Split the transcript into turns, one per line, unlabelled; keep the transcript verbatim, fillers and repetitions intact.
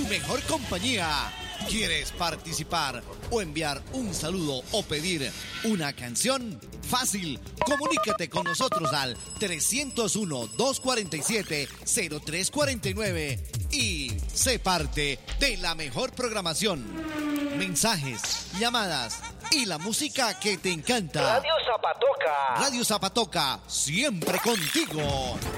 mejor compañía. ¿Quieres participar o enviar un saludo o pedir una canción? Fácil, comunícate con nosotros al tres cero uno, dos cuatro siete, cero tres cuatro nueve y sé parte de la mejor programación. Mensajes, llamadas y la música que te encanta.
Radio Zapatoca.
Radio Zapatoca, siempre contigo.